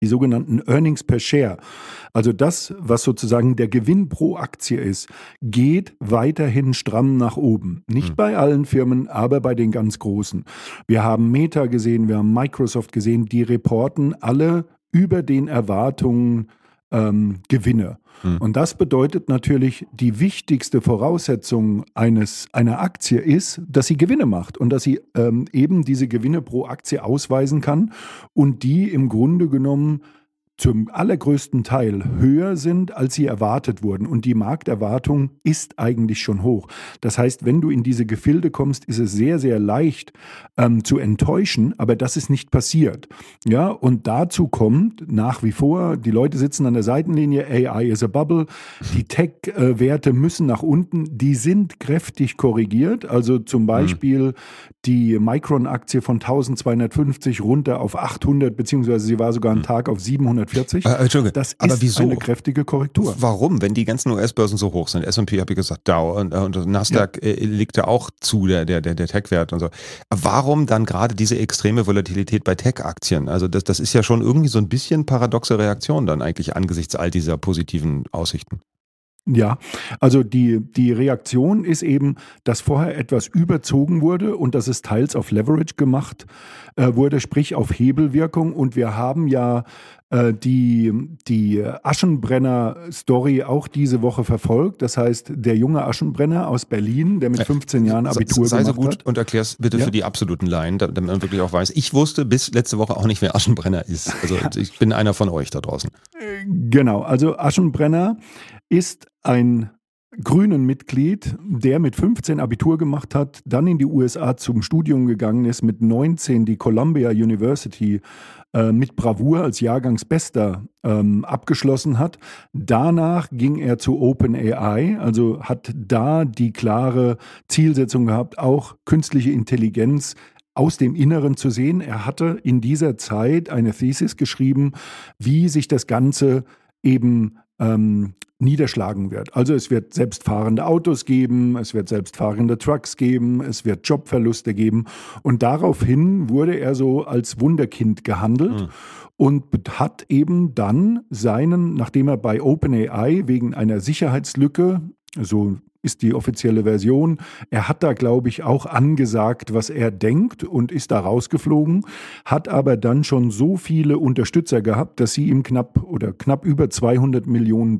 die sogenannten Earnings per Share. Also das, was sozusagen der Gewinn pro Aktie ist, geht weiterhin stramm nach oben. Nicht bei allen Firmen, aber bei den ganz großen. Wir haben Meta gesehen, wir haben Microsoft gesehen, die reporten alle über den Erwartungen Gewinne. Und das bedeutet natürlich, die wichtigste Voraussetzung einer Aktie ist, dass sie Gewinne macht und dass sie eben diese Gewinne pro Aktie ausweisen kann und die im Grunde genommen zum allergrößten Teil höher sind, als sie erwartet wurden. Und die Markterwartung ist eigentlich schon hoch. Das heißt, wenn du in diese Gefilde kommst, ist es sehr, sehr leicht zu enttäuschen, aber das ist nicht passiert. Ja, und dazu kommt nach wie vor, die Leute sitzen an der Seitenlinie, AI is a bubble, die Tech-Werte müssen nach unten, die sind kräftig korrigiert. Also zum Beispiel die Micron-Aktie von 1250 runter auf 800, beziehungsweise sie war sogar einen Tag auf 740. Das ist eine kräftige Korrektur. Warum, wenn die ganzen US-Börsen so hoch sind? S&P, habe ich gesagt, Dow und Nasdaq liegt ja auch zu der Tech-Wert und so. Warum dann gerade diese extreme Volatilität bei Tech-Aktien? Also das ist ja schon irgendwie so ein bisschen paradoxe Reaktion dann eigentlich angesichts all dieser positiven Aussichten. Ja, also die Reaktion ist eben, dass vorher etwas überzogen wurde und dass es teils auf Leverage gemacht wurde, sprich auf Hebelwirkung. Und wir haben ja die Aschenbrenner-Story auch diese Woche verfolgt. Das heißt, der junge Aschenbrenner aus Berlin, der mit 15 Jahren Abitur gemacht hat. Sei so gut und erklär's bitte für die absoluten Laien, damit man wirklich auch weiß. Ich wusste bis letzte Woche auch nicht, wer Aschenbrenner ist. Also ich bin einer von euch da draußen. Genau, also Aschenbrenner ist ein grünen Mitglied, der mit 15 Abitur gemacht hat, dann in die USA zum Studium gegangen ist, mit 19 die Columbia University mit Bravour als Jahrgangsbester abgeschlossen hat. Danach ging er zu OpenAI, also hat da die klare Zielsetzung gehabt, auch künstliche Intelligenz aus dem Inneren zu sehen. Er hatte in dieser Zeit eine Thesis geschrieben, wie sich das Ganze eben niederschlagen wird. Also es wird selbstfahrende Autos geben, es wird selbstfahrende Trucks geben, es wird Jobverluste geben und daraufhin wurde er so als Wunderkind gehandelt und hat eben dann nachdem er bei OpenAI wegen einer Sicherheitslücke, so ist die offizielle Version. Er hat da, glaube ich, auch angesagt, was er denkt und ist da rausgeflogen, hat aber dann schon so viele Unterstützer gehabt, dass sie ihm knapp über $200 Millionen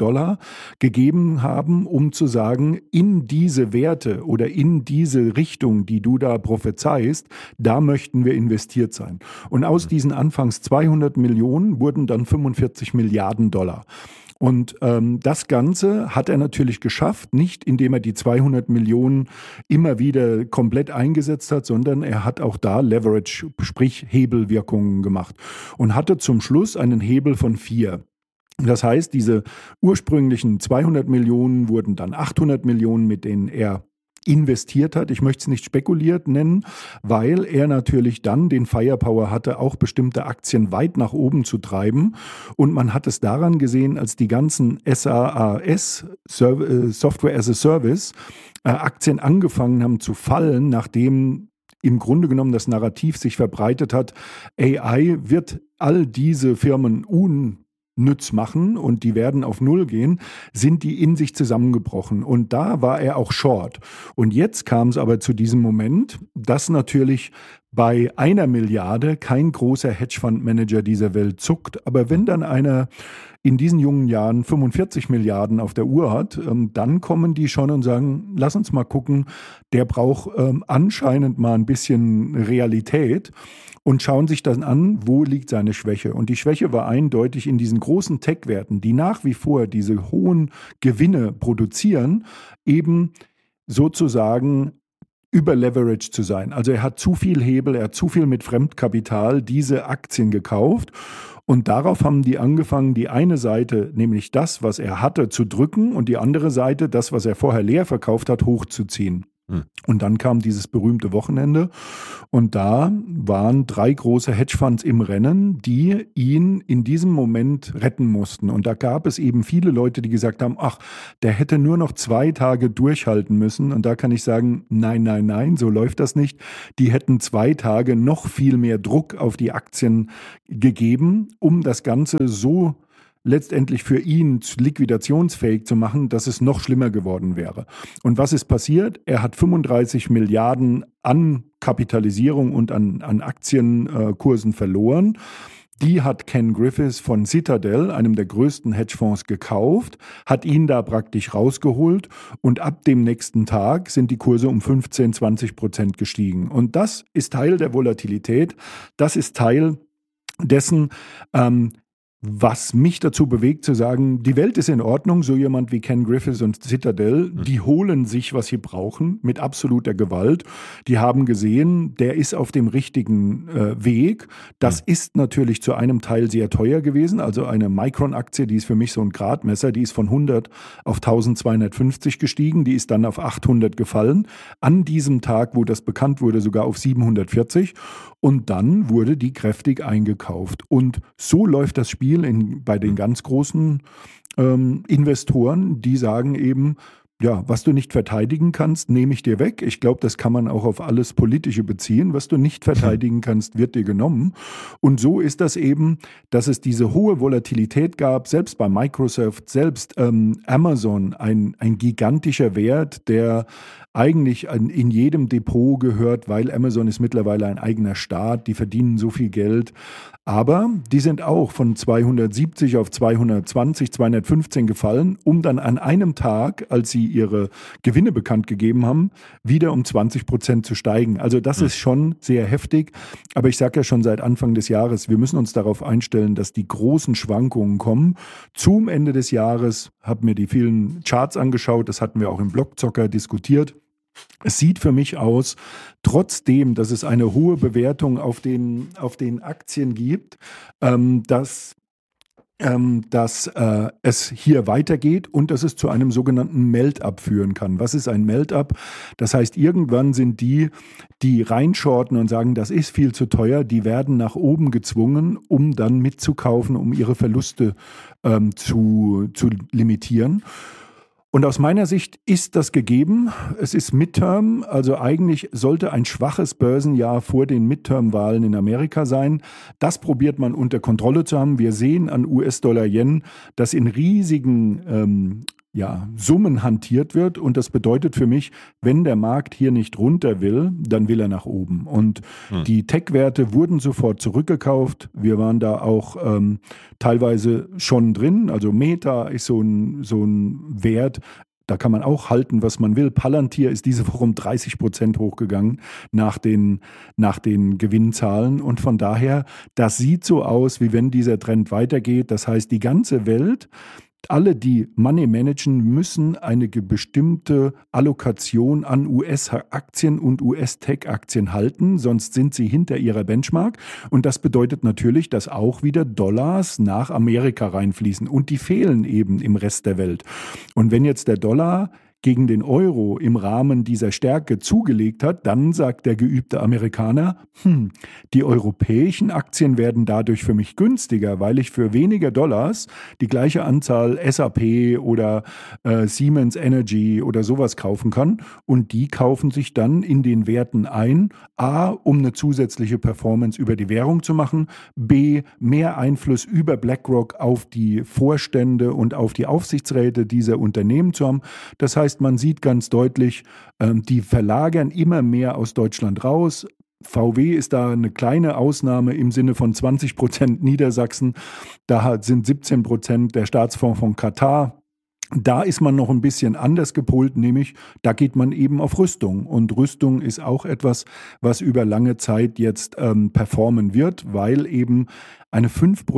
gegeben haben, um zu sagen, in diese Werte oder in diese Richtung, die du da prophezeist, da möchten wir investiert sein. Und aus diesen anfangs 200 Millionen wurden dann 45 Milliarden Dollar. Und das Ganze hat er natürlich geschafft, nicht indem er die 200 Millionen immer wieder komplett eingesetzt hat, sondern er hat auch da Leverage, sprich Hebelwirkungen gemacht und hatte zum Schluss einen Hebel von 4. Das heißt, diese ursprünglichen 200 Millionen wurden dann 800 Millionen, mit denen er investiert hat. Ich möchte es nicht spekuliert nennen, weil er natürlich dann den Firepower hatte, auch bestimmte Aktien weit nach oben zu treiben. Und man hat es daran gesehen, als die ganzen SaaS, Software as a Service, Aktien angefangen haben zu fallen, nachdem im Grunde genommen das Narrativ sich verbreitet hat, AI wird all diese Firmen unnütz machen und die werden auf Null gehen, sind die in sich zusammengebrochen. Und da war er auch short. Und jetzt kam es aber zu diesem Moment, dass natürlich bei 1 Milliarde kein großer Hedgefondsmanager dieser Welt zuckt. Aber wenn dann einer in diesen jungen Jahren 45 Milliarden auf der Uhr hat, dann kommen die schon und sagen, lass uns mal gucken, der braucht anscheinend mal ein bisschen Realität. Und schauen sich dann an, wo liegt seine Schwäche. Und die Schwäche war eindeutig in diesen großen Tech-Werten, die nach wie vor diese hohen Gewinne produzieren, eben sozusagen überleveraged zu sein. Also er hat zu viel Hebel, er hat zu viel mit Fremdkapital diese Aktien gekauft. Und darauf haben die angefangen, die eine Seite, nämlich das, was er hatte, zu drücken und die andere Seite, das, was er vorher leer verkauft hat, hochzuziehen. Hm. Und dann kam dieses berühmte Wochenende und da waren 3 große Hedgefonds im Rennen, die ihn in diesem Moment retten mussten. Und da gab es eben viele Leute, die gesagt haben, ach, der hätte nur noch 2 Tage durchhalten müssen. Und da kann ich sagen, nein, nein, nein, so läuft das nicht. Die hätten 2 Tage noch viel mehr Druck auf die Aktien gegeben, um das Ganze so letztendlich für ihn liquidationsfähig zu machen, dass es noch schlimmer geworden wäre. Und was ist passiert? Er hat 35 Milliarden an Kapitalisierung und an Aktienkursen verloren. Die hat Ken Griffiths von Citadel, einem der größten Hedgefonds, gekauft, hat ihn da praktisch rausgeholt und ab dem nächsten Tag sind die Kurse um 15-20% gestiegen. Und das ist Teil der Volatilität, das ist Teil dessen, was mich dazu bewegt zu sagen, die Welt ist in Ordnung, so jemand wie Ken Griffiths und Citadel, die holen sich, was sie brauchen, mit absoluter Gewalt. Die haben gesehen, der ist auf dem richtigen Weg. Das ist natürlich zu einem Teil sehr teuer gewesen. Also eine Micron-Aktie, die ist für mich so ein Gradmesser, die ist von 100 auf 1250 gestiegen, die ist dann auf 800 gefallen. An diesem Tag, wo das bekannt wurde, sogar auf 740. Und dann wurde die kräftig eingekauft. Und so läuft das Spiel bei den ganz großen Investoren, die sagen eben, ja, was du nicht verteidigen kannst, nehme ich dir weg. Ich glaube, das kann man auch auf alles Politische beziehen. Was du nicht verteidigen kannst, wird dir genommen. Und so ist das eben, dass es diese hohe Volatilität gab, selbst bei Microsoft, selbst Amazon, ein gigantischer Wert, der eigentlich in jedem Depot gehört, weil Amazon ist mittlerweile ein eigener Staat, die verdienen so viel Geld. Aber die sind auch von 270 auf 220, 215 gefallen, um dann an einem Tag, als sie ihre Gewinne bekannt gegeben haben, wieder um 20% zu steigen. Also das ist schon sehr heftig. Aber ich sage ja schon seit Anfang des Jahres, wir müssen uns darauf einstellen, dass die großen Schwankungen kommen. Zum Ende des Jahres habe mir die vielen Charts angeschaut, das hatten wir auch im Blockzocker diskutiert. Es sieht für mich aus, trotzdem, dass es eine hohe Bewertung auf den Aktien gibt, dass es hier weitergeht und dass es zu einem sogenannten Melt-up führen kann. Was ist ein Melt-up? Das heißt, irgendwann sind die reinshorten und sagen, das ist viel zu teuer, die werden nach oben gezwungen, um dann mitzukaufen, um ihre Verluste zu limitieren. Und aus meiner Sicht ist das gegeben. Es ist Midterm, also eigentlich sollte ein schwaches Börsenjahr vor den Midterm-Wahlen in Amerika sein. Das probiert man unter Kontrolle zu haben. Wir sehen an US-Dollar-Yen, dass in riesigen Summen hantiert wird. Und das bedeutet für mich, wenn der Markt hier nicht runter will, dann will er nach oben. Und die Tech-Werte wurden sofort zurückgekauft. Wir waren da auch teilweise schon drin. Also Meta ist so ein Wert, da kann man auch halten, was man will. Palantir ist diese Woche um 30% hochgegangen nach den Gewinnzahlen. Und von daher, das sieht so aus, wie wenn dieser Trend weitergeht. Das heißt, die ganze Welt, alle, die Money managen, müssen eine bestimmte Allokation an US-Aktien und US-Tech-Aktien halten, sonst sind sie hinter ihrer Benchmark. Und das bedeutet natürlich, dass auch wieder Dollars nach Amerika reinfließen. Und die fehlen eben im Rest der Welt. Und wenn jetzt der Dollar gegen den Euro im Rahmen dieser Stärke zugelegt hat, dann sagt der geübte Amerikaner, die europäischen Aktien werden dadurch für mich günstiger, weil ich für weniger Dollars die gleiche Anzahl SAP oder Siemens Energy oder sowas kaufen kann und die kaufen sich dann in den Werten ein, A, um eine zusätzliche Performance über die Währung zu machen, B, mehr Einfluss über BlackRock auf die Vorstände und auf die Aufsichtsräte dieser Unternehmen zu haben. Das heißt, man sieht ganz deutlich, die verlagern immer mehr aus Deutschland raus. VW ist da eine kleine Ausnahme im Sinne von 20% Niedersachsen. Da sind 17% der Staatsfonds von Katar. Da ist man noch ein bisschen anders gepolt, nämlich da geht man eben auf Rüstung. Und Rüstung ist auch etwas, was über lange Zeit jetzt performen wird, weil eben eine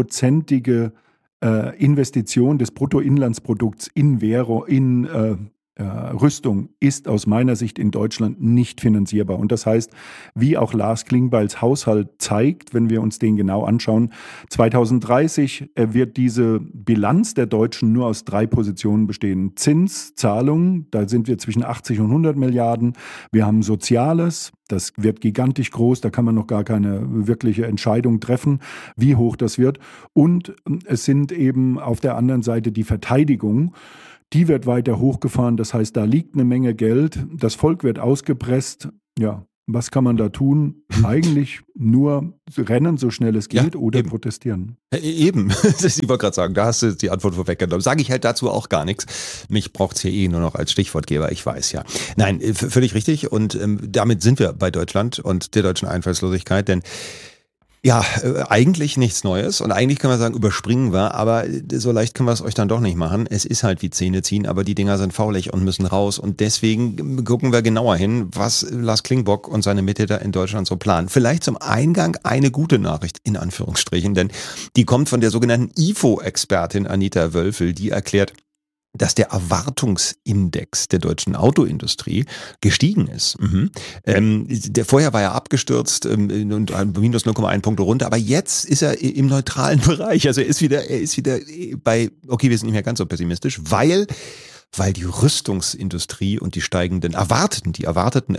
5%ige Investition des Bruttoinlandsprodukts in Rüstung ist aus meiner Sicht in Deutschland nicht finanzierbar. Und das heißt, wie auch Lars Klingbeils Haushalt zeigt, wenn wir uns den genau anschauen, 2030 wird diese Bilanz der Deutschen nur aus 3 Positionen bestehen. Zins, Zahlungen, da sind wir zwischen 80 und 100 Milliarden. Wir haben Soziales, das wird gigantisch groß, da kann man noch gar keine wirkliche Entscheidung treffen, wie hoch das wird. Und es sind eben auf der anderen Seite die Verteidigung. Die wird weiter hochgefahren, das heißt, da liegt eine Menge Geld, das Volk wird ausgepresst. Ja, was kann man da tun? Eigentlich nur rennen, so schnell es geht, oder eben. Protestieren. Eben, ich wollte gerade sagen, da hast du die Antwort vorweggenommen. Sage ich halt dazu auch gar nichts. Mich braucht es hier nur noch als Stichwortgeber, ich weiß ja. Nein, völlig richtig und damit sind wir bei Deutschland und der deutschen Einfallslosigkeit, denn ja, eigentlich nichts Neues und eigentlich können wir sagen, überspringen wir, aber so leicht können wir es euch dann doch nicht machen. Es ist halt wie Zähne ziehen, aber die Dinger sind faulig und müssen raus und deswegen gucken wir genauer hin, was Lars Klingbeil und seine Mittäter in Deutschland so planen. Vielleicht zum Eingang eine gute Nachricht, in Anführungsstrichen, denn die kommt von der sogenannten IFO-Expertin Anita Wölfel, die erklärt, dass der Erwartungsindex der deutschen Autoindustrie gestiegen ist. Vorher war er abgestürzt und minus 0,1 Punkte runter, aber jetzt ist er im neutralen Bereich. Also er ist wieder bei, okay, wir sind nicht mehr ganz so pessimistisch, weil die Rüstungsindustrie und die erwarteten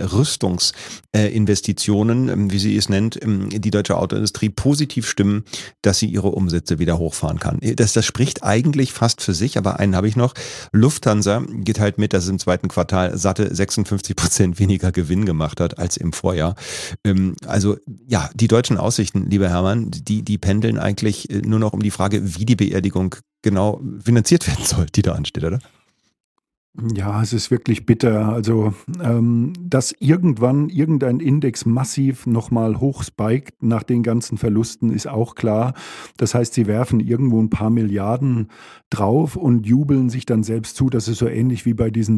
Rüstungsinvestitionen, wie sie es nennt, die deutsche Autoindustrie positiv stimmen, dass sie ihre Umsätze wieder hochfahren kann. Das spricht eigentlich fast für sich, aber einen habe ich noch. Lufthansa geht halt mit, dass es im 2. Quartal satte 56% weniger Gewinn gemacht hat als im Vorjahr. Also ja, die deutschen Aussichten, lieber Hermann, die pendeln eigentlich nur noch um die Frage, wie die Beerdigung genau finanziert werden soll, die da ansteht, oder? Ja, es ist wirklich bitter. Also, dass irgendwann irgendein Index massiv nochmal hochspiked nach den ganzen Verlusten, ist auch klar. Das heißt, sie werfen irgendwo ein paar Milliarden drauf und jubeln sich dann selbst zu. Das ist so ähnlich wie bei diesen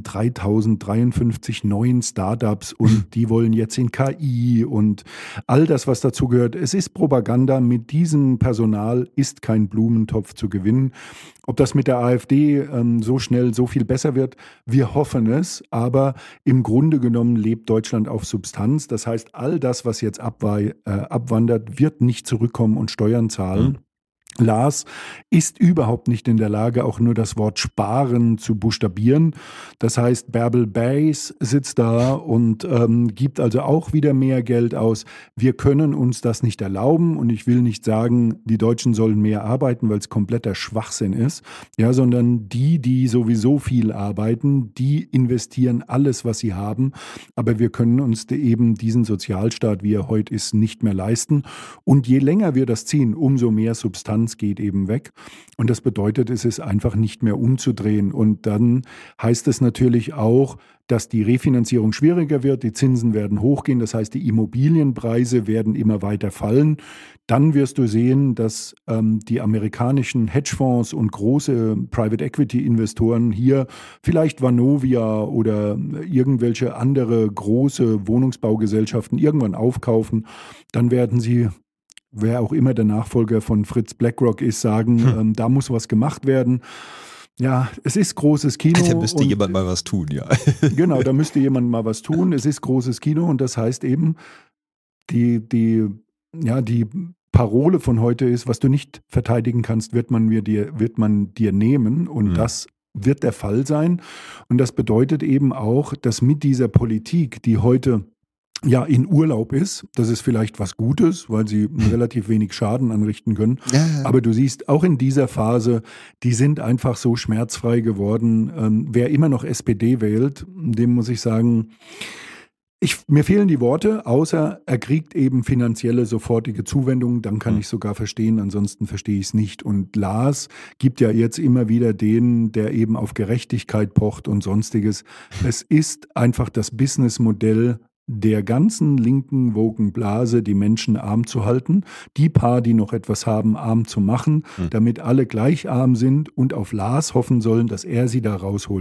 3053 neuen Startups und die wollen jetzt in KI und all das, was dazu gehört. Es ist Propaganda. Mit diesem Personal ist kein Blumentopf zu gewinnen. Ob das mit der AfD so schnell so viel besser wird, wir hoffen es. Aber im Grunde genommen lebt Deutschland auf Substanz. Das heißt, all das, was jetzt abwandert, wird nicht zurückkommen und Steuern zahlen. Lars ist überhaupt nicht in der Lage, auch nur das Wort sparen zu buchstabieren. Das heißt, Bärbel Bays sitzt da und gibt also auch wieder mehr Geld aus. Wir können uns das nicht erlauben und ich will nicht sagen, die Deutschen sollen mehr arbeiten, weil es kompletter Schwachsinn ist, ja, sondern die sowieso viel arbeiten, die investieren alles, was sie haben. Aber wir können uns eben diesen Sozialstaat, wie er heute ist, nicht mehr leisten. Und je länger wir das ziehen, umso mehr Substanz geht eben weg. Und das bedeutet, es ist einfach nicht mehr umzudrehen. Und dann heißt es natürlich auch, dass die Refinanzierung schwieriger wird, die Zinsen werden hochgehen, das heißt, die Immobilienpreise werden immer weiter fallen. Dann wirst du sehen, dass die amerikanischen Hedgefonds und große Private Equity Investoren hier, vielleicht Vonovia oder irgendwelche andere große Wohnungsbaugesellschaften irgendwann aufkaufen. Dann werden sie, wer auch immer der Nachfolger von Fritz BlackRock ist, sagen, da muss was gemacht werden. Ja, es ist großes Kino. Da müsste jemand mal was tun, ja. Genau, da müsste jemand mal was tun. Es ist großes Kino und das heißt eben, die Parole von heute ist, was du nicht verteidigen kannst, wird man dir nehmen und das wird der Fall sein. Und das bedeutet eben auch, dass mit dieser Politik, die heute ja in Urlaub ist, das ist vielleicht was Gutes, weil sie relativ wenig Schaden anrichten können. Ja. Aber du siehst, auch in dieser Phase, die sind einfach so schmerzfrei geworden. Wer immer noch SPD wählt, dem muss ich sagen, mir fehlen die Worte, außer er kriegt eben finanzielle sofortige Zuwendungen, dann kann ich sogar verstehen, ansonsten verstehe ich es nicht. Und Lars gibt ja jetzt immer wieder den, der eben auf Gerechtigkeit pocht und sonstiges. Es ist einfach das Businessmodell der ganzen linken Wokenblase, die Menschen arm zu halten, die paar, die noch etwas haben, arm zu machen, damit alle gleich arm sind und auf Lars hoffen sollen, dass er sie da rausholt.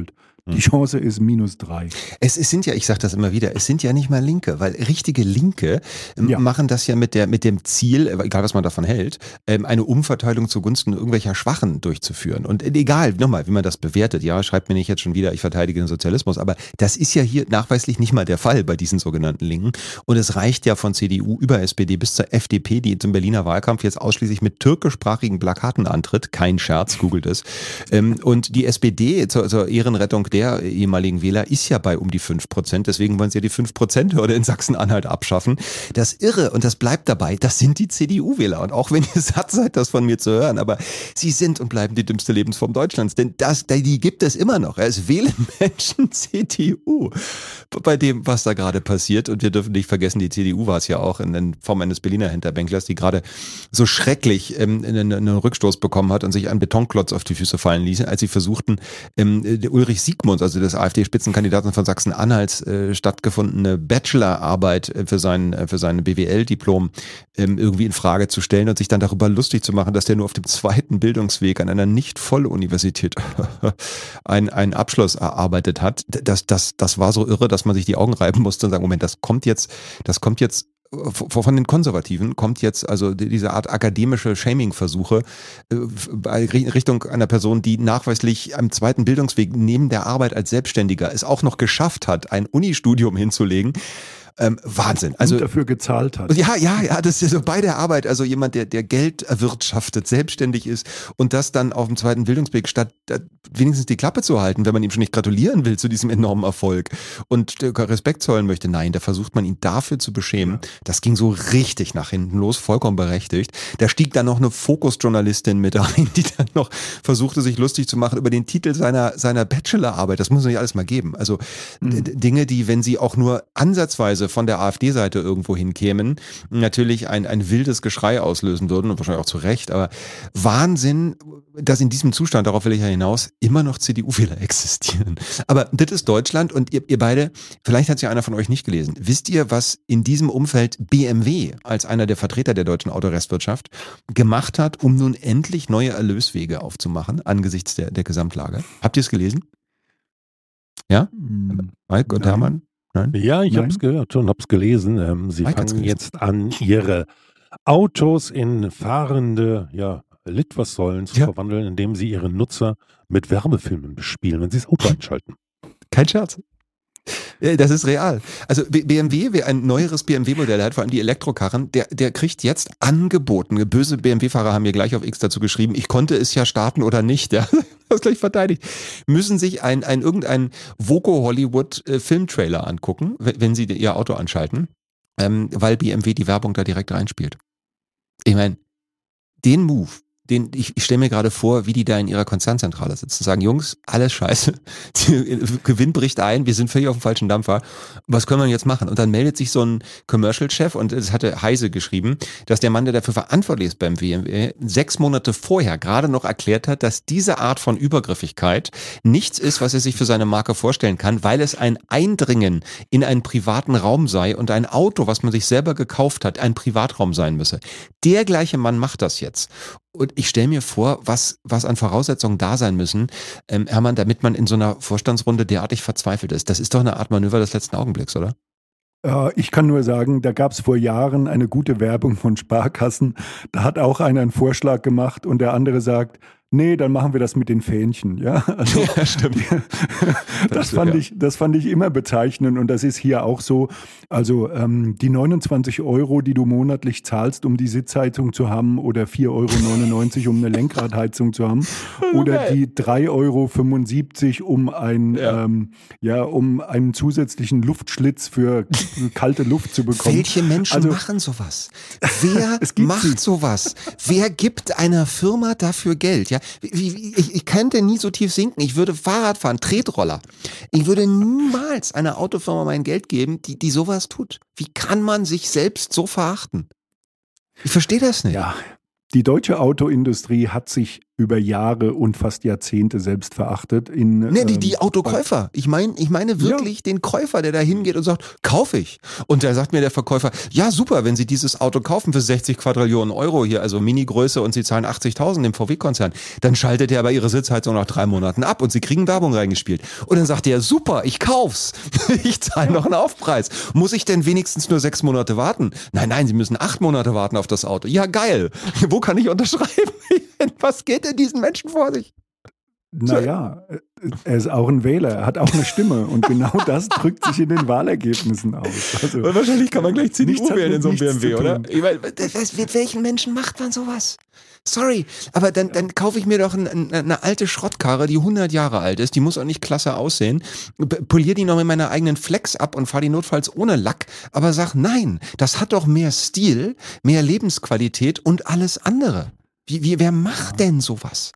Die Chance ist -3. Es sind ja, ich sage das immer wieder, es sind ja nicht mal Linke, weil richtige Linke machen das ja mit dem Ziel, egal was man davon hält, eine Umverteilung zugunsten irgendwelcher Schwachen durchzuführen. Und egal, nochmal, wie man das bewertet, ja, schreibt mir nicht jetzt schon wieder, ich verteidige den Sozialismus, aber das ist ja hier nachweislich nicht mal der Fall bei diesen sogenannten Linken. Und es reicht ja von CDU über SPD bis zur FDP, die zum Berliner Wahlkampf jetzt ausschließlich mit türkischsprachigen Plakaten antritt. Kein Scherz, googelt es. Und die SPD zur Ehrenrettung der ehemaligen Wähler ist ja bei um die 5%. Deswegen wollen sie ja die 5%-Hürde in Sachsen-Anhalt abschaffen. Das Irre, und das bleibt dabei, das sind die CDU-Wähler. Und auch wenn ihr satt seid, das von mir zu hören, aber sie sind und bleiben die dümmste Lebensform Deutschlands. Denn die gibt es immer noch. Es wählen Menschen CDU bei dem, was da gerade passiert. Und wir dürfen nicht vergessen, die CDU war es ja auch in Form eines Berliner Hinterbänklers, die gerade so schrecklich einen Rückstoß bekommen hat und sich einen Betonklotz auf die Füße fallen ließ, als sie versuchten, Ulrich Siegmunds, also des AfD-Spitzenkandidaten von Sachsen-Anhalts, stattgefundene Bachelorarbeit für sein BWL-Diplom irgendwie in Frage zu stellen und sich dann darüber lustig zu machen, dass der nur auf dem zweiten Bildungsweg an einer Nicht-Voll-Universität einen Abschluss erarbeitet hat. Das war so irre, dass man sich die Augen reiben musste und sagen, Moment, das kommt jetzt von den Konservativen kommt jetzt also diese Art akademische Shaming-Versuche in Richtung einer Person, die nachweislich am zweiten Bildungsweg neben der Arbeit als Selbstständiger es auch noch geschafft hat, ein Unistudium hinzulegen. Wahnsinn. Also und dafür gezahlt hat. Ja, das ist so bei der Arbeit, also jemand, der Geld erwirtschaftet, selbstständig ist und das dann auf dem zweiten Bildungsweg, statt wenigstens die Klappe zu halten, wenn man ihm schon nicht gratulieren will zu diesem enormen Erfolg und Respekt zollen möchte. Nein, da versucht man ihn dafür zu beschämen. Das ging so richtig nach hinten los, vollkommen berechtigt. Da stieg dann noch eine Fokus-Journalistin mit rein, die dann noch versuchte, sich lustig zu machen über den Titel seiner Bachelorarbeit. Das muss man nicht alles mal geben. Also Dinge, die, wenn sie auch nur ansatzweise von der AfD-Seite irgendwo hinkämen, natürlich ein wildes Geschrei auslösen würden und wahrscheinlich auch zu Recht, aber Wahnsinn, dass in diesem Zustand, darauf will ich ja hinaus, immer noch CDU-Wähler existieren. Aber das ist Deutschland und ihr beide, vielleicht hat es ja einer von euch nicht gelesen, wisst ihr, was in diesem Umfeld BMW als einer der Vertreter der deutschen Autorestwirtschaft gemacht hat, um nun endlich neue Erlöswege aufzumachen angesichts der Gesamtlage? Habt ihr es gelesen? Ja? Mike und Hermann? Nein? Ja, ich habe es gehört und habe es gelesen. Sie fangen jetzt an, ihre Autos in fahrende Litfaßsäulen zu verwandeln, indem sie ihre Nutzer mit Werbefilmen bespielen, wenn sie das Auto einschalten. Kein Scherz. Das ist real. Also BMW, wer ein neueres BMW-Modell hat, vor allem die Elektrokarren, der kriegt jetzt angeboten. Böse BMW-Fahrer haben mir gleich auf X dazu geschrieben, ich konnte es ja starten oder nicht. Ja, das gleich verteidigt. Müssen sich irgendein Voco Hollywood Filmtrailer angucken, wenn sie ihr Auto anschalten, weil BMW die Werbung da direkt reinspielt. Ich meine, den Move, ich stelle mir gerade vor, wie die da in ihrer Konzernzentrale sitzen und sagen, Jungs, alles scheiße, Gewinn bricht ein, wir sind völlig auf dem falschen Dampfer, was können wir jetzt machen? Und dann meldet sich so ein Commercial-Chef, und das hatte Heise geschrieben, dass der Mann, der dafür verantwortlich ist beim BMW, 6 Monate vorher gerade noch erklärt hat, dass diese Art von Übergriffigkeit nichts ist, was er sich für seine Marke vorstellen kann, weil es ein Eindringen in einen privaten Raum sei und ein Auto, was man sich selber gekauft hat, ein Privatraum sein müsse. Der gleiche Mann macht das jetzt. Und ich stelle mir vor, was an Voraussetzungen da sein müssen, Hermann, damit man in so einer Vorstandsrunde derartig verzweifelt ist. Das ist doch eine Art Manöver des letzten Augenblicks, oder? Ich kann nur sagen, da gab es vor Jahren eine gute Werbung von Sparkassen. Da hat auch einer einen Vorschlag gemacht und der andere sagt, nee, dann machen wir das mit den Fähnchen. Ja, also, ja, stimmt. Das fand ich immer bezeichnend und das ist hier auch so. Also die 29 €, die du monatlich zahlst, um die Sitzheizung zu haben, oder 4,99 € um eine Lenkradheizung zu haben, oder die 3,75 € um einen zusätzlichen Luftschlitz für kalte Luft zu bekommen. Welche Menschen machen sowas? Wer macht sowas? Wer gibt einer Firma dafür Geld? Ja, ich könnte nie so tief sinken. Ich würde Fahrrad fahren, Tretroller. Ich würde niemals einer Autofirma mein Geld geben, die sowas tut. Wie kann man sich selbst so verachten? Ich verstehe das nicht. Ja, die deutsche Autoindustrie hat sich über Jahre und fast Jahrzehnte selbst verachtet. Die Autokäufer. Ich meine wirklich den Käufer, der da hingeht und sagt, kaufe ich. Und da sagt mir der Verkäufer, ja super, wenn Sie dieses Auto kaufen für 60 Quadrillionen Euro hier, also Mini-Größe und Sie zahlen 80.000 im VW-Konzern, dann schaltet er aber Ihre Sitzheizung nach 3 Monaten ab und Sie kriegen Werbung reingespielt. Und dann sagt er, super, ich kauf's. Ich zahle noch einen Aufpreis. Muss ich denn wenigstens nur 6 Monate warten? Nein, Sie müssen 8 Monate warten auf das Auto. Ja, geil. Wo kann ich unterschreiben? Was geht denn diesen Menschen vor sich? Naja, er ist auch ein Wähler, er hat auch eine Stimme und genau das drückt sich in den Wahlergebnissen aus. Also, weil wahrscheinlich kann man gleich CDU wählen in so einem BMW, oder? Ich meine, mit welchen Menschen macht man sowas? Sorry, aber dann kaufe ich mir doch eine alte Schrottkarre, die 100 Jahre alt ist, die muss auch nicht klasse aussehen, poliere die noch mit meiner eigenen Flex ab und fahre die notfalls ohne Lack, aber sag nein, das hat doch mehr Stil, mehr Lebensqualität und alles andere. Wer macht denn sowas?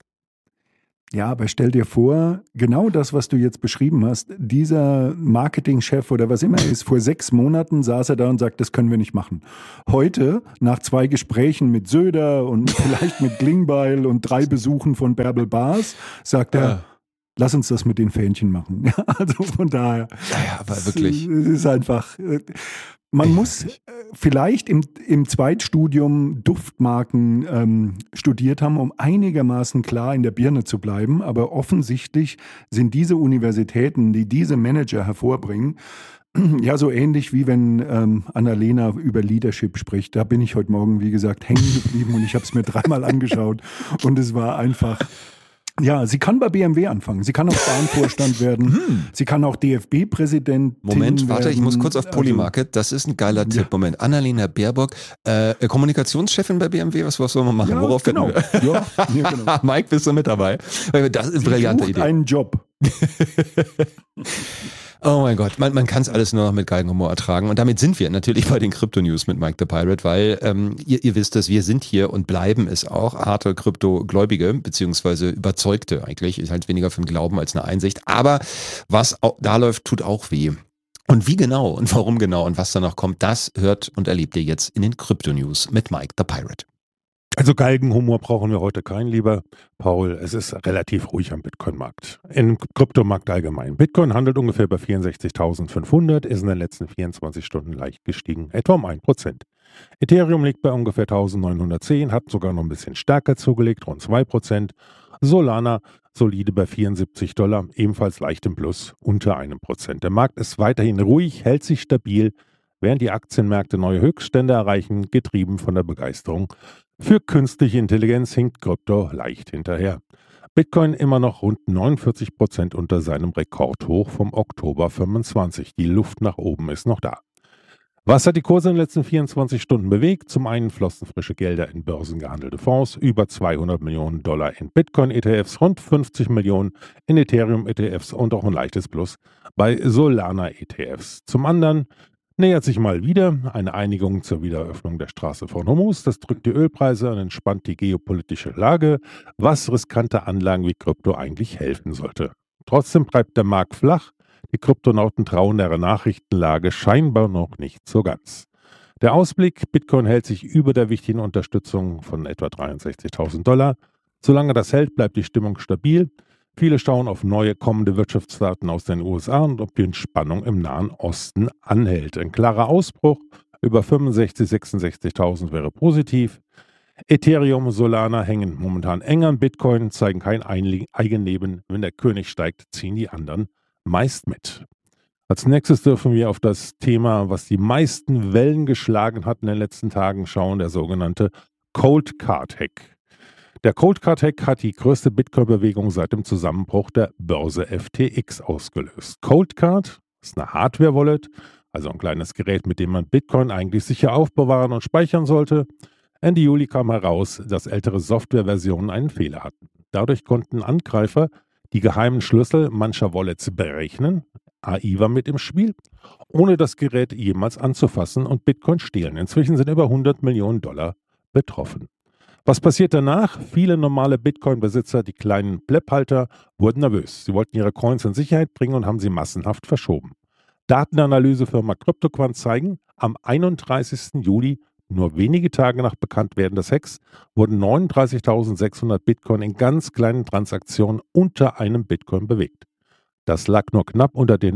Ja, aber stell dir vor, genau das, was du jetzt beschrieben hast, dieser Marketingchef oder was immer er ist, vor 6 Monaten saß er da und sagt, das können wir nicht machen. Heute, nach 2 Gesprächen mit Söder und vielleicht mit Klingbeil und 3 Besuchen von Bärbel Baas, sagt er, lass uns das mit den Fähnchen machen. Ja, also von daher. Ja, aber wirklich. Es ist einfach. Man muss vielleicht im Zweitstudium Duftmarken studiert haben, um einigermaßen klar in der Birne zu bleiben. Aber offensichtlich sind diese Universitäten, die diese Manager hervorbringen, ja so ähnlich wie wenn Annalena über Leadership spricht. Da bin ich heute Morgen, wie gesagt, hängen geblieben und ich habe es mir 3-mal angeschaut. Und es war einfach... Ja, sie kann bei BMW anfangen. Sie kann auch Bahnvorstand werden. Sie kann auch DFB-Präsidentin Moment, warte, werden. Ich muss kurz auf Polymarket. Das ist ein geiler Tipp. Moment, Annalena Baerbock, Kommunikationschefin bei BMW. Was sollen wir machen? Ja, Worauf genau. Genau. Mike, bist du mit dabei? Das ist eine brillante Idee. Einen Job. Oh mein Gott, man kann es alles nur noch mit Galgenhumor ertragen. Und damit sind wir natürlich bei den Krypto-News mit Mike the Pirate, weil ihr wisst es, wir sind hier und bleiben es auch, harte Krypto-Gläubige, beziehungsweise Überzeugte eigentlich. Ist halt weniger für ein Glauben als eine Einsicht. Aber was da läuft, tut auch weh. Und wie genau und warum genau und was danach kommt, das hört und erlebt ihr jetzt in den Krypto-News mit Mike the Pirate. Also Galgenhumor brauchen wir heute keinen, lieber Paul. Es ist relativ ruhig am Bitcoin-Markt. Im Kryptomarkt allgemein. Bitcoin handelt ungefähr bei 64.500, ist in den letzten 24 Stunden leicht gestiegen, etwa um 1%. Ethereum liegt bei ungefähr 1.910, hat sogar noch ein bisschen stärker zugelegt, rund 2%. Solana solide bei $74, ebenfalls leicht im Plus, unter 1%. Der Markt ist weiterhin ruhig, hält sich stabil, während die Aktienmärkte neue Höchststände erreichen, getrieben von der Begeisterung für künstliche Intelligenz hinkt Krypto leicht hinterher. Bitcoin immer noch rund 49% unter seinem Rekordhoch vom Oktober 25. Die Luft nach oben ist noch da. Was hat die Kurse in den letzten 24 Stunden bewegt? Zum einen flossen frische Gelder in börsengehandelte Fonds, über $200 Millionen in Bitcoin-ETFs, rund 50 Millionen in Ethereum-ETFs und auch ein leichtes Plus bei Solana-ETFs. Zum anderen nähert sich mal wieder eine Einigung zur Wiedereröffnung der Straße von Hormuz. Das drückt die Ölpreise und entspannt die geopolitische Lage, was riskante Anlagen wie Krypto eigentlich helfen sollte. Trotzdem bleibt der Markt flach. Die Kryptonauten trauen der Nachrichtenlage scheinbar noch nicht so ganz. Der Ausblick: Bitcoin hält sich über der wichtigen Unterstützung von etwa $63.000. Solange das hält, bleibt die Stimmung stabil. Viele schauen auf neue kommende Wirtschaftsdaten aus den USA und ob die Entspannung im Nahen Osten anhält. Ein klarer Ausbruch über 65.000, 66.000 wäre positiv. Ethereum, Solana hängen momentan eng an Bitcoin, zeigen kein Eigenleben. Wenn der König steigt, ziehen die anderen meist mit. Als nächstes dürfen wir auf das Thema, was die meisten Wellen geschlagen hat in den letzten Tagen, schauen, der sogenannte Cold Card Hack. Der Cold Card Hack hat die größte Bitcoin-Bewegung seit dem Zusammenbruch der Börse FTX ausgelöst. Cold Card ist eine Hardware-Wallet, also ein kleines Gerät, mit dem man Bitcoin eigentlich sicher aufbewahren und speichern sollte. Ende Juli kam heraus, dass ältere Softwareversionen einen Fehler hatten. Dadurch konnten Angreifer die geheimen Schlüssel mancher Wallets berechnen, AI war mit im Spiel, ohne das Gerät jemals anzufassen und Bitcoin stehlen. Inzwischen sind über $100 Millionen betroffen. Was passiert danach? Viele normale Bitcoin-Besitzer, die kleinen Blepphalter, wurden nervös. Sie wollten ihre Coins in Sicherheit bringen und haben sie massenhaft verschoben. Datenanalysefirma CryptoQuant zeigen, am 31. Juli Nur wenige Tage nach Bekanntwerden des Hacks wurden 39.600 Bitcoin in ganz kleinen Transaktionen unter einem Bitcoin bewegt. Das lag nur knapp unter den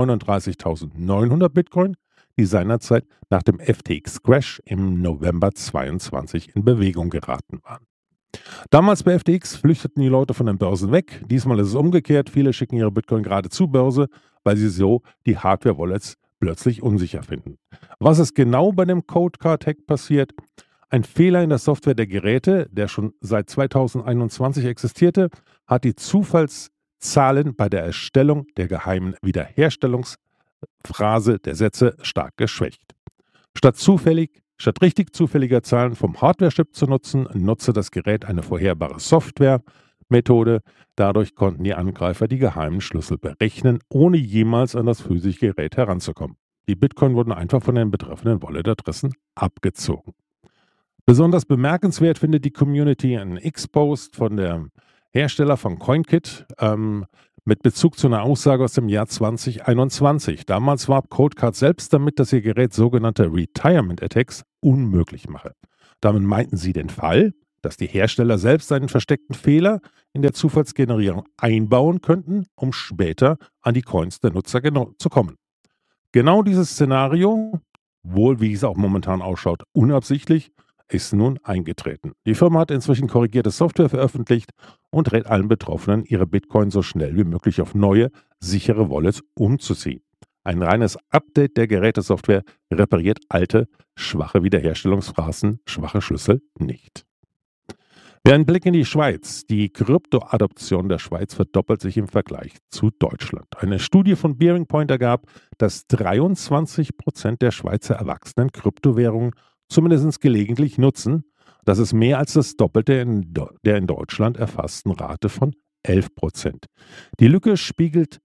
39.900 Bitcoin, die seinerzeit nach dem FTX-Crash im November 22 in Bewegung geraten waren. Damals bei FTX flüchteten die Leute von den Börsen weg. Diesmal ist es umgekehrt. Viele schicken ihre Bitcoin gerade zur Börse, weil sie so die Hardware-Wallets plötzlich unsicher finden. Was ist genau bei dem Coldcard-Hack passiert? Ein Fehler in der Software der Geräte, der schon seit 2021 existierte, hat die Zufallszahlen bei der Erstellung der geheimen Wiederherstellungsphrase der Sätze stark geschwächt. Statt richtig zufälliger Zahlen vom Hardware-Chip zu nutzen, nutzte das Gerät eine vorherbare Software-Methode. Dadurch konnten die Angreifer die geheimen Schlüssel berechnen, ohne jemals an das physische Gerät heranzukommen. Die Bitcoin wurden einfach von den betreffenden Wallet-Adressen abgezogen. Besonders bemerkenswert findet die Community einen X-Post von dem Hersteller von CoinKit mit Bezug zu einer Aussage aus dem Jahr 2021. Damals warb Coldcard selbst damit, dass ihr Gerät sogenannte Retirement Attacks unmöglich mache. Damit meinten sie den Fall, dass die Hersteller selbst einen versteckten Fehler in der Zufallsgenerierung einbauen könnten, um später an die Coins der Nutzer zu kommen. Genau dieses Szenario, wohl wie es auch momentan ausschaut, unabsichtlich, ist nun eingetreten. Die Firma hat inzwischen korrigierte Software veröffentlicht und rät allen Betroffenen, ihre Bitcoin so schnell wie möglich auf neue, sichere Wallets umzuziehen. Ein reines Update der Gerätesoftware repariert alte, schwache Wiederherstellungsphrasen, schwache Schlüssel nicht. Ein Blick in die Schweiz. Die Krypto-Adoption der Schweiz verdoppelt sich im Vergleich zu Deutschland. Eine Studie von Bearing Point ergab, dass 23% der Schweizer Erwachsenen Kryptowährungen zumindest gelegentlich nutzen. Das ist mehr als das Doppelte der in Deutschland erfassten Rate von 11%. Die Lücke spiegelt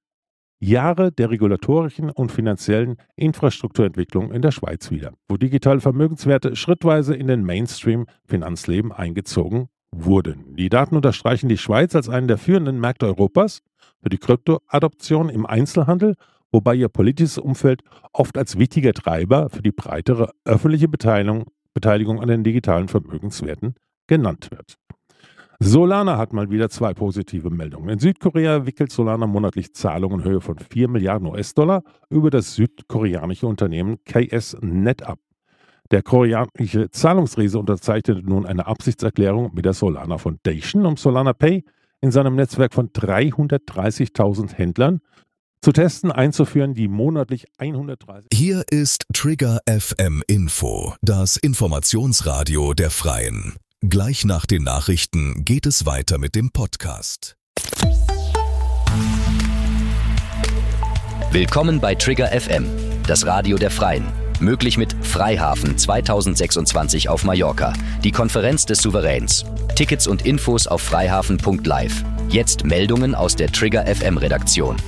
Jahre der regulatorischen und finanziellen Infrastrukturentwicklung in der Schweiz wider, wo digitale Vermögenswerte schrittweise in den Mainstream-Finanzleben eingezogen wurden. Die Daten unterstreichen die Schweiz als einen der führenden Märkte Europas für die Kryptoadoption im Einzelhandel, wobei ihr politisches Umfeld oft als wichtiger Treiber für die breitere öffentliche Beteiligung an den digitalen Vermögenswerten genannt wird. Solana hat mal wieder 2 positive Meldungen. In Südkorea wickelt Solana monatlich Zahlungen in Höhe von 4 Milliarden US-Dollar über das südkoreanische Unternehmen KSNet ab. Der koreanische Zahlungsriese unterzeichnete nun eine Absichtserklärung mit der Solana Foundation, um Solana Pay in seinem Netzwerk von 330.000 Händlern zu testen, einzuführen, die monatlich 130. Hier ist Trigger FM Info, das Informationsradio der Freien. Gleich nach den Nachrichten geht es weiter mit dem Podcast. Willkommen bei Trigger FM, das Radio der Freien. Möglich mit Freihafen 2026 auf Mallorca, die Konferenz des Souveräns. Tickets und Infos auf freihafen.live. Jetzt Meldungen aus der Trigger FM Redaktion.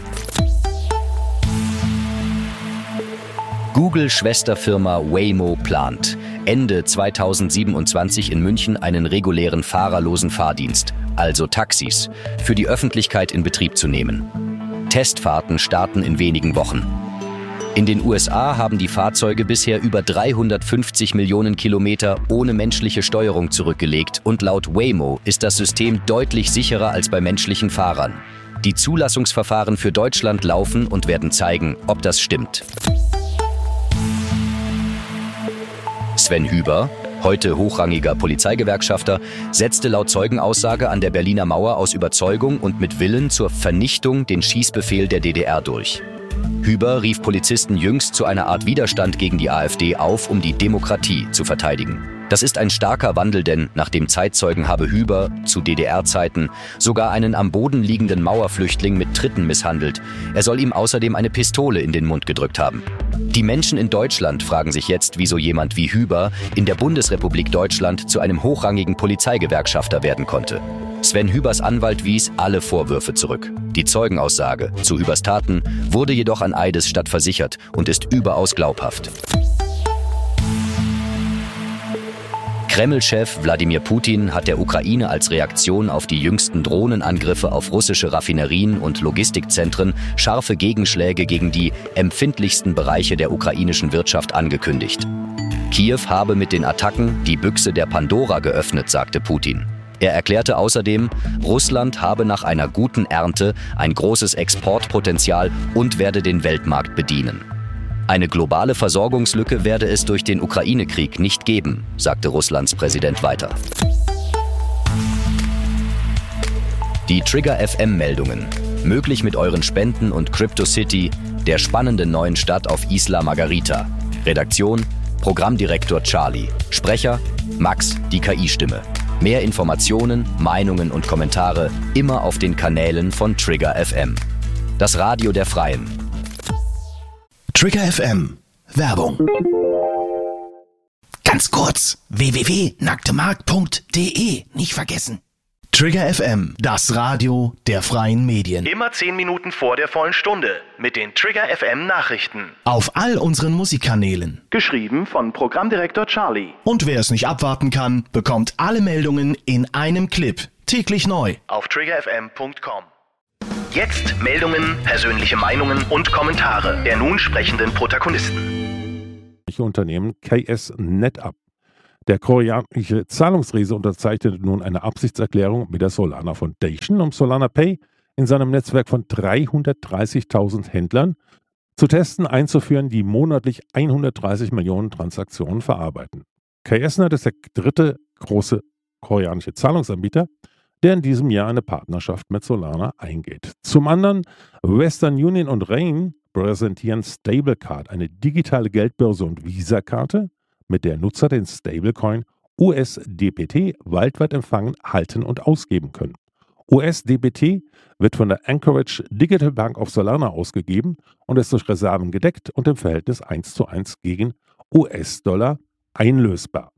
Google-Schwesterfirma Waymo plant, Ende 2027 in München einen regulären fahrerlosen Fahrdienst, also Taxis, für die Öffentlichkeit in Betrieb zu nehmen. Testfahrten starten in wenigen Wochen. In den USA haben die Fahrzeuge bisher über 350 Millionen Kilometer ohne menschliche Steuerung zurückgelegt und laut Waymo ist das System deutlich sicherer als bei menschlichen Fahrern. Die Zulassungsverfahren für Deutschland laufen und werden zeigen, ob das stimmt. Sven Hüber, heute hochrangiger Polizeigewerkschafter, setzte laut Zeugenaussage an der Berliner Mauer aus Überzeugung und mit Willen zur Vernichtung den Schießbefehl der DDR durch. Hüber rief Polizisten jüngst zu einer Art Widerstand gegen die AfD auf, um die Demokratie zu verteidigen. Das ist ein starker Wandel, denn nach dem Zeitzeugen habe Hüber zu DDR-Zeiten sogar einen am Boden liegenden Mauerflüchtling mit Tritten misshandelt. Er soll ihm außerdem eine Pistole in den Mund gedrückt haben. Die Menschen in Deutschland fragen sich jetzt, wieso jemand wie Hüber in der Bundesrepublik Deutschland zu einem hochrangigen Polizeigewerkschafter werden konnte. Sven Hübers Anwalt wies alle Vorwürfe zurück. Die Zeugenaussage zu Hübers Taten wurde jedoch an Eidesstatt versichert und ist überaus glaubhaft. Kreml-Chef Wladimir Putin hat der Ukraine als Reaktion auf die jüngsten Drohnenangriffe auf russische Raffinerien und Logistikzentren scharfe Gegenschläge gegen die empfindlichsten Bereiche der ukrainischen Wirtschaft angekündigt. Kiew habe mit den Attacken die Büchse der Pandora geöffnet, sagte Putin. Er erklärte außerdem, Russland habe nach einer guten Ernte ein großes Exportpotenzial und werde den Weltmarkt bedienen. Eine globale Versorgungslücke werde es durch den Ukraine-Krieg nicht geben, sagte Russlands Präsident weiter. Die Trigger FM-Meldungen. Möglich mit euren Spenden und CryptoCity, der spannenden neuen Stadt auf Isla Margarita. Redaktion: Programmdirektor Charlie. Sprecher: Max, die KI-Stimme. Mehr Informationen, Meinungen und Kommentare immer auf den Kanälen von Trigger FM. Das Radio der Freien. Trigger FM. Werbung. Ganz kurz. www.nacktemarkt.de. Nicht vergessen. Trigger FM, das Radio der freien Medien. Immer 10 Minuten vor der vollen Stunde mit den Trigger FM Nachrichten. Auf all unseren Musikkanälen. Geschrieben von Programmdirektor Charlie. Und wer es nicht abwarten kann, bekommt alle Meldungen in einem Clip. Täglich neu. Auf triggerfm.com. Jetzt Meldungen, persönliche Meinungen und Kommentare der nun sprechenden Protagonisten. Unternehmen KS NetApp. Der koreanische Zahlungsriese unterzeichnete nun eine Absichtserklärung mit der Solana Foundation, um Solana Pay in seinem Netzwerk von 330.000 Händlern zu testen, einzuführen, die monatlich 130 Millionen Transaktionen verarbeiten. KSNet ist der dritte große koreanische Zahlungsanbieter, der in diesem Jahr eine Partnerschaft mit Solana eingeht. Zum anderen Western Union und Rain präsentieren Stablecard, eine digitale Geldbörse und Visa-Karte, mit der Nutzer den Stablecoin USDPT weltweit empfangen, halten und ausgeben können. USDPT wird von der Anchorage Digital Bank of Solana ausgegeben und ist durch Reserven gedeckt und im Verhältnis 1:1 gegen US-Dollar einlösbar.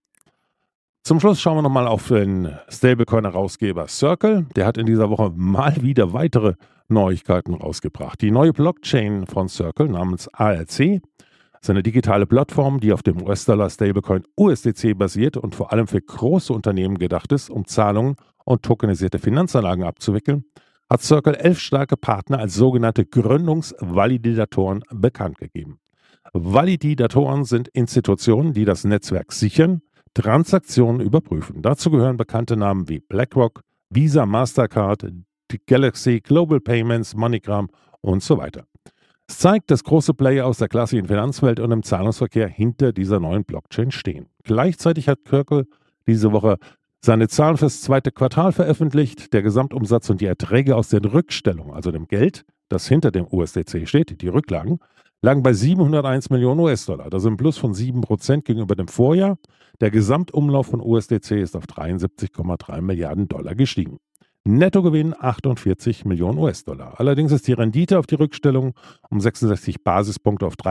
Zum Schluss schauen wir nochmal auf den Stablecoin-Herausgeber Circle. Der hat in dieser Woche mal wieder weitere Neuigkeiten rausgebracht. Die neue Blockchain von Circle namens ARC ist eine digitale Plattform, die auf dem US-Dollar-Stablecoin USDC basiert und vor allem für große Unternehmen gedacht ist, um Zahlungen und tokenisierte Finanzanlagen abzuwickeln, hat Circle 11 starke Partner als sogenannte Gründungsvalidatoren bekannt gegeben. Validatoren sind Institutionen, die das Netzwerk sichern, Transaktionen überprüfen. Dazu gehören bekannte Namen wie BlackRock, Visa, Mastercard, Galaxy, Global Payments, MoneyGram und so weiter. Es zeigt, dass große Player aus der klassischen Finanzwelt und im Zahlungsverkehr hinter dieser neuen Blockchain stehen. Gleichzeitig hat Circle diese Woche seine Zahlen fürs zweite Quartal veröffentlicht. Der Gesamtumsatz und die Erträge aus den Rückstellungen, also dem Geld, das hinter dem USDC steht, die Rücklagen, lagen bei 701 Millionen US-Dollar. Das ist ein Plus von 7% gegenüber dem Vorjahr. Der Gesamtumlauf von USDC ist auf 73,3 Milliarden Dollar gestiegen. Nettogewinn 48 Millionen US-Dollar. Allerdings ist die Rendite auf die Rückstellung um 66 Basispunkte auf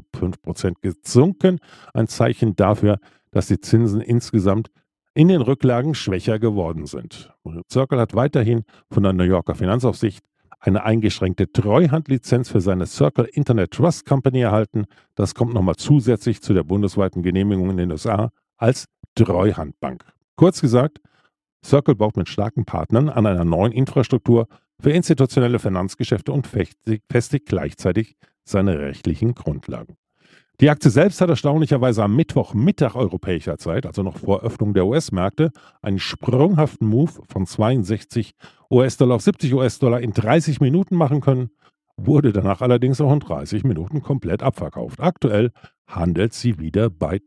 3,5% gesunken. Ein Zeichen dafür, dass die Zinsen insgesamt in den Rücklagen schwächer geworden sind. Circle hat weiterhin von der New Yorker Finanzaufsicht eine eingeschränkte Treuhandlizenz für seine Circle Internet Trust Company erhalten. Das kommt nochmal zusätzlich zu der bundesweiten Genehmigung in den USA als Treuhandbank. Kurz gesagt, Circle baut mit starken Partnern an einer neuen Infrastruktur für institutionelle Finanzgeschäfte und festigt gleichzeitig seine rechtlichen Grundlagen. Die Aktie selbst hat erstaunlicherweise am Mittwochmittag europäischer Zeit, also noch vor Öffnung der US-Märkte, einen sprunghaften Move von 62 US-Dollar auf 70 US-Dollar in 30 Minuten machen können, wurde danach allerdings auch in 30 Minuten komplett abverkauft. Aktuell handelt sie wieder bei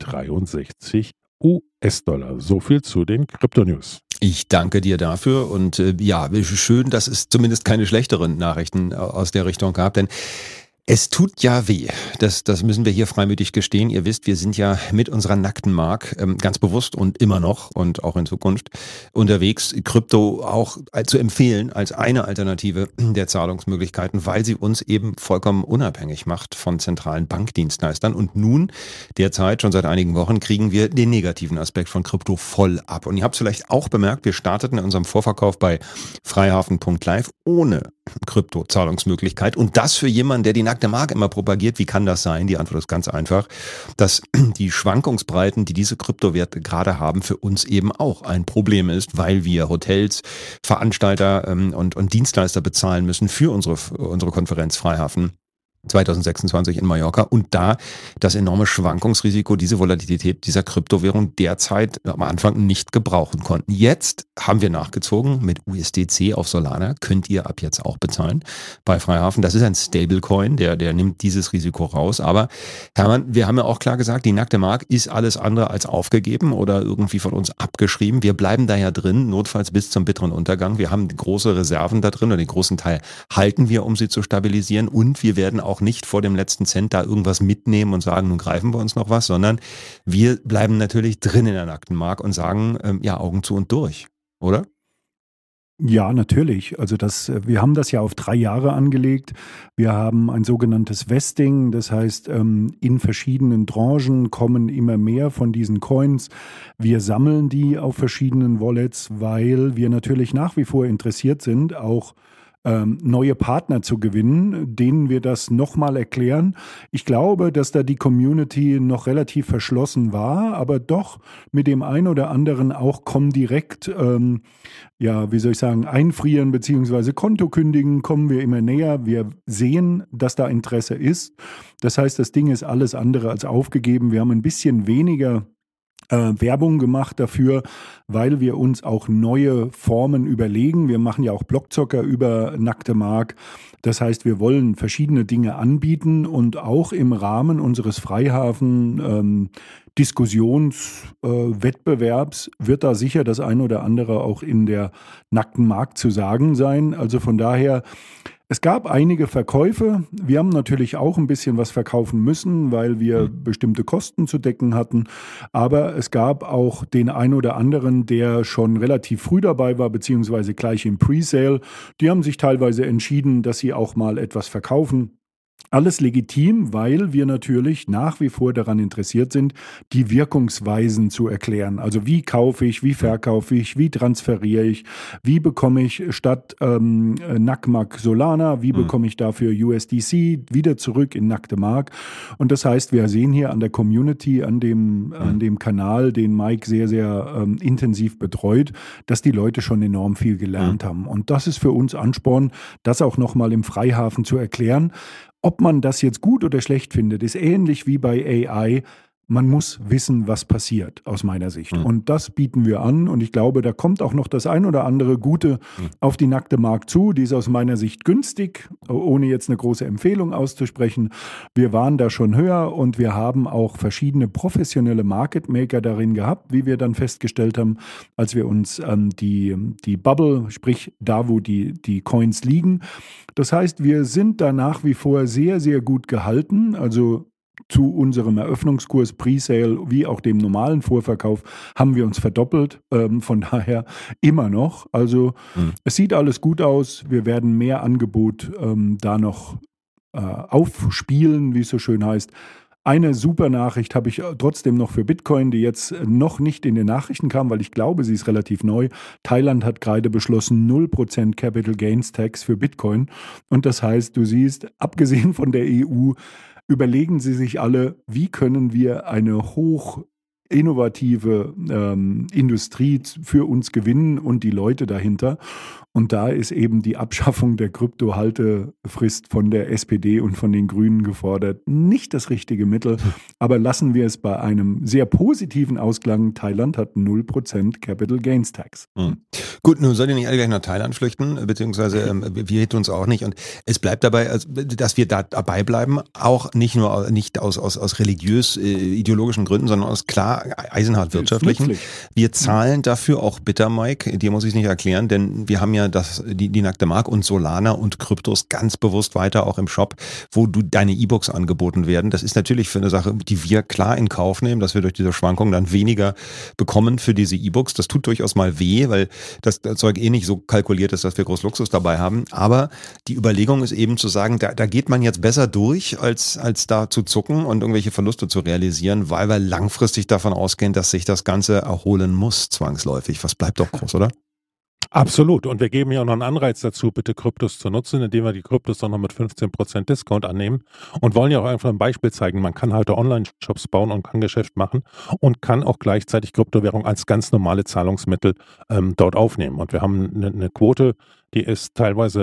63 US-Dollar. So viel zu den Krypto-News. Ich danke dir dafür und ja, schön, dass es zumindest keine schlechteren Nachrichten aus der Richtung gab, denn es tut ja weh, das müssen wir hier freimütig gestehen. Ihr wisst, wir sind ja mit unserer nackten Mark ganz bewusst und immer noch und auch in Zukunft unterwegs, Krypto auch zu empfehlen als eine Alternative der Zahlungsmöglichkeiten, weil sie uns eben vollkommen unabhängig macht von zentralen Bankdienstleistern. Und nun, derzeit, schon seit einigen Wochen, kriegen wir den negativen Aspekt von Krypto voll ab. Und ihr habt es vielleicht auch bemerkt, wir starteten in unserem Vorverkauf bei freihafen.live ohne Krypto-Zahlungsmöglichkeit. Und das für jemanden, der die nackte Mark immer propagiert. Wie kann das sein? Die Antwort ist ganz einfach, dass die Schwankungsbreiten, die diese Kryptowerte gerade haben, für uns eben auch ein Problem ist, weil wir Hotels, Veranstalter und Dienstleister bezahlen müssen für unsere Konferenz Freihafen. 2026 in Mallorca und da das enorme Schwankungsrisiko, diese Volatilität dieser Kryptowährung derzeit am Anfang nicht gebrauchen konnten. Jetzt haben wir nachgezogen mit USDC auf Solana, könnt ihr ab jetzt auch bezahlen bei Freihafen. Das ist ein Stablecoin, der nimmt dieses Risiko raus. Aber Hermann, wir haben ja auch klar gesagt, die nackte Mark ist alles andere als aufgegeben oder irgendwie von uns abgeschrieben. Wir bleiben da ja drin, notfalls bis zum bitteren Untergang. Wir haben große Reserven da drin oder den großen Teil halten wir, um sie zu stabilisieren und wir werden auch nicht vor dem letzten Cent da irgendwas mitnehmen und sagen, nun greifen wir uns noch was, sondern wir bleiben natürlich drin in der nackten Mark und sagen, ja, Augen zu und durch, oder? Ja, natürlich. Also wir haben das ja auf 3 Jahre angelegt. Wir haben ein sogenanntes Vesting, das heißt, in verschiedenen Tranchen kommen immer mehr von diesen Coins. Wir sammeln die auf verschiedenen Wallets, weil wir natürlich nach wie vor interessiert sind, auch neue Partner zu gewinnen, denen wir das nochmal erklären. Ich glaube, dass da die Community noch relativ verschlossen war, aber doch mit dem einen oder anderen auch Comdirect, einfrieren bzw. Konto kündigen, kommen wir immer näher. Wir sehen, dass da Interesse ist. Das heißt, das Ding ist alles andere als aufgegeben. Wir haben ein bisschen weniger Werbung gemacht dafür, weil wir uns auch neue Formen überlegen. Wir machen ja auch Blockzocker über nackte Mark. Das heißt, wir wollen verschiedene Dinge anbieten und auch im Rahmen unseres Freihafen Diskussionswettbewerbs wird da sicher das ein oder andere auch in der nackten Mark zu sagen sein. Also von daher, es gab einige Verkäufe. Wir haben natürlich auch ein bisschen was verkaufen müssen, weil wir bestimmte Kosten zu decken hatten. Aber es gab auch den ein oder anderen, der schon relativ früh dabei war, beziehungsweise gleich im Presale. Die haben sich teilweise entschieden, dass sie auch mal etwas verkaufen. Alles legitim, weil wir natürlich nach wie vor daran interessiert sind, die Wirkungsweisen zu erklären. Also wie kaufe ich, wie verkaufe ich, wie transferiere ich, wie bekomme ich statt NACMAC Solana, wie bekomme ich dafür USDC wieder zurück in nackte Mark. Und das heißt, wir sehen hier an der Community, an dem Kanal, den Mike sehr, sehr intensiv betreut, dass die Leute schon enorm viel gelernt haben. Und das ist für uns Ansporn, das auch nochmal im Freihafen zu erklären. Ob man das jetzt gut oder schlecht findet, ist ähnlich wie bei AI. Man muss wissen, was passiert, aus meiner Sicht. Und das bieten wir an. Und ich glaube, da kommt auch noch das ein oder andere Gute auf die nackte Mark zu. Die ist aus meiner Sicht günstig, ohne jetzt eine große Empfehlung auszusprechen. Wir waren da schon höher und wir haben auch verschiedene professionelle Market Maker darin gehabt, wie wir dann festgestellt haben, als wir uns die Bubble, sprich da, wo die Coins liegen. Das heißt, wir sind da nach wie vor sehr, sehr gut gehalten. Also zu unserem Eröffnungskurs Presale wie auch dem normalen Vorverkauf haben wir uns verdoppelt. Von daher immer noch. Also es sieht alles gut aus. Wir werden mehr Angebot da noch aufspielen, wie es so schön heißt. Eine super Nachricht habe ich trotzdem noch für Bitcoin, die jetzt noch nicht in den Nachrichten kam, weil ich glaube, sie ist relativ neu. Thailand hat gerade beschlossen, 0% Capital Gains Tax für Bitcoin. Und das heißt, du siehst, abgesehen von der EU, überlegen sie sich alle, wie können wir eine hoch innovative Industrie für uns gewinnen und die Leute dahinter. Und da ist eben die Abschaffung der Kryptohaltefrist von der SPD und von den Grünen gefordert. Nicht das richtige Mittel, aber lassen wir es bei einem sehr positiven Ausklang. Thailand hat 0% Capital Gains Tax. Gut, nun sollt ihr nicht alle gleich nach Thailand flüchten, beziehungsweise wir hätten uns auch nicht. Und es bleibt dabei, dass wir da dabei bleiben, auch nicht aus religiös-ideologischen Gründen, sondern aus klar eisenhart wirtschaftlichen. Wir zahlen dafür auch bitter, Mike, dir muss ich es nicht erklären, denn wir haben ja die nackte Mark und Solana und Kryptos ganz bewusst weiter auch im Shop, wo deine E-Books angeboten werden. Das ist natürlich für eine Sache, die wir klar in Kauf nehmen, dass wir durch diese Schwankungen dann weniger bekommen für diese E-Books. Das tut durchaus mal weh, weil das Zeug nicht so kalkuliert ist, dass wir groß Luxus dabei haben. Aber die Überlegung ist eben zu sagen, da geht man jetzt besser durch, als da zu zucken und irgendwelche Verluste zu realisieren, weil wir langfristig davon ausgehen, dass sich das Ganze erholen muss, zwangsläufig. Was bleibt doch groß, oder? Absolut. Und wir geben ja auch noch einen Anreiz dazu, bitte Kryptos zu nutzen, indem wir die Kryptos dann noch mit 15% Discount annehmen und wollen ja auch einfach ein Beispiel zeigen. Man kann halt Online-Shops bauen und kann Geschäft machen und kann auch gleichzeitig Kryptowährung als ganz normale Zahlungsmittel dort aufnehmen. Und wir haben eine Quote, die ist teilweise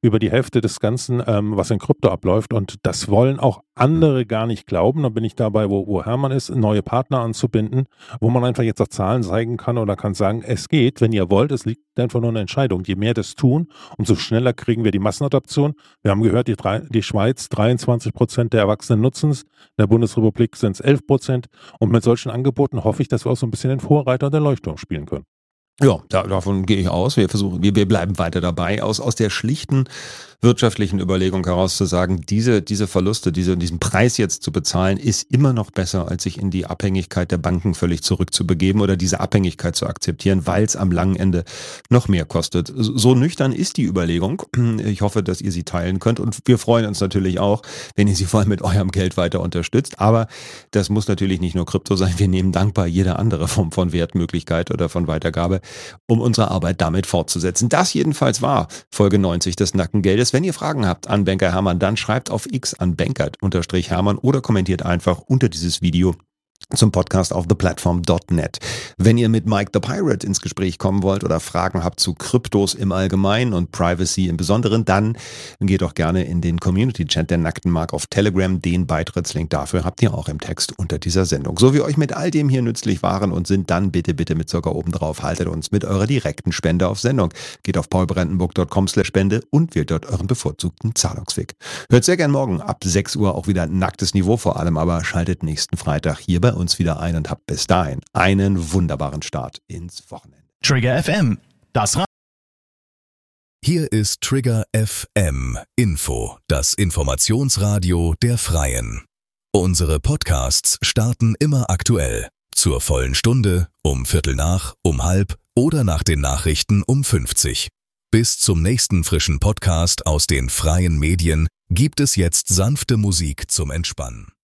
über die Hälfte des Ganzen, was in Krypto abläuft. Und das wollen auch andere gar nicht glauben. Da bin ich dabei, wo Hermann ist, neue Partner anzubinden, wo man einfach jetzt auch Zahlen zeigen kann oder kann sagen, es geht, wenn ihr wollt, es liegt einfach nur eine Entscheidung. Je mehr das tun, umso schneller kriegen wir die Massenadoption. Wir haben gehört, die Schweiz, 23% der Erwachsenen nutzen es, in der Bundesrepublik sind es 11%. Und mit solchen Angeboten hoffe ich, dass wir auch so ein bisschen den Vorreiter der Leuchtturm spielen können. Ja, davon gehe ich aus. Wir bleiben weiter dabei. Aus der schlichten wirtschaftlichen Überlegung heraus zu sagen, diese Verluste, diesen Preis jetzt zu bezahlen, ist immer noch besser, als sich in die Abhängigkeit der Banken völlig zurückzubegeben oder diese Abhängigkeit zu akzeptieren, weil es am langen Ende noch mehr kostet. So nüchtern ist die Überlegung. Ich hoffe, dass ihr sie teilen könnt und wir freuen uns natürlich auch, wenn ihr sie vor allem mit eurem Geld weiter unterstützt. Aber das muss natürlich nicht nur Krypto sein. Wir nehmen dankbar jede andere Form von Wertmöglichkeit oder von Weitergabe, um unsere Arbeit damit fortzusetzen. Das jedenfalls war Folge 90 des Nackengeldes. Wenn ihr Fragen habt an Banker Hermann, dann schreibt auf X an Bankert_Hermann oder kommentiert einfach unter dieses Video zum Podcast auf theplatform.net. Wenn ihr mit Mike the Pirate ins Gespräch kommen wollt oder Fragen habt zu Kryptos im Allgemeinen und Privacy im Besonderen, dann geht doch gerne in den Community-Chat der Nackten Mark auf Telegram. Den Beitrittslink dafür habt ihr auch im Text unter dieser Sendung. So wie euch mit all dem hier nützlich waren und sind, dann bitte mit Zucker oben drauf. Haltet uns mit eurer direkten Spende auf Sendung. Geht auf paulbrandenburg.com/Spende und wählt dort euren bevorzugten Zahlungsweg. Hört sehr gern morgen ab 6 Uhr auch wieder nacktes Niveau vor allem, aber schaltet nächsten Freitag hier bei uns wieder ein und habt bis dahin einen wunderbaren Start ins Wochenende. Trigger FM, das Hier ist Trigger FM Info, das Informationsradio der Freien. Unsere Podcasts starten immer aktuell. Zur vollen Stunde, um 7:15, um 12:30 oder nach den Nachrichten um 50. Bis zum nächsten frischen Podcast aus den freien Medien gibt es jetzt sanfte Musik zum Entspannen.